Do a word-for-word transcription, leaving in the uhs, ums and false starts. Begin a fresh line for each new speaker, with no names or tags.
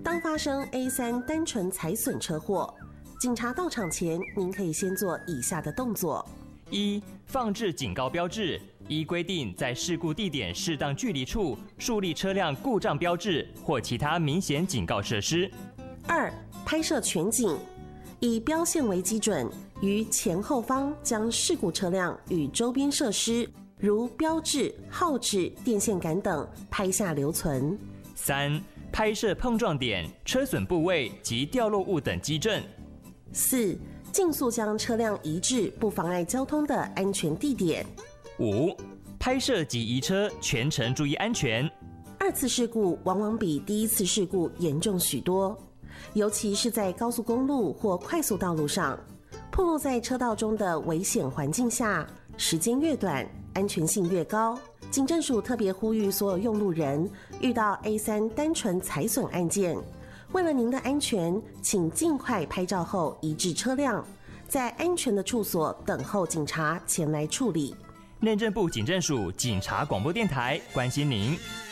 当发生 A 三 单纯财损车祸，警察到场前，您可以先做以下的动作：
一、放置警告标志，依规定在事故地点适当距离处树立车辆故障标志或其他明显警告设施。
二、拍摄全景，以标线为基准，于前后方将事故车辆与周边设施，如标志、号志、电线杆等拍下留存。
三、拍摄碰撞点、车损部位及掉落物等基证。
四、尽速将车辆移至不妨碍交通的安全地点。
五、拍摄及移车全程注意安全。
二次事故往往比第一次事故严重许多，尤其是在高速公路或快速道路上，暴露在车道中的危险环境下，时间越短，安全性越高。警政署特别呼吁所有用路人，遇到 A 三 单纯财损案件，为了您的安全，请尽快拍照后移至车辆，在安全的处所等候警察前来处理。
内政部警政署警察广播电台关心您。